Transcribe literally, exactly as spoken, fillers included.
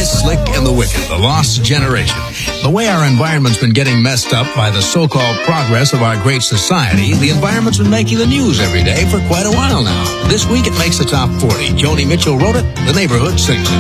Slick and the Wicked, The Lost Generation. The way our environment's been getting messed up by the so-called progress of our great society, the environment's been making the news every day for quite a while now. This week it makes the top forty. Joni Mitchell wrote it, The Neighborhood sings it.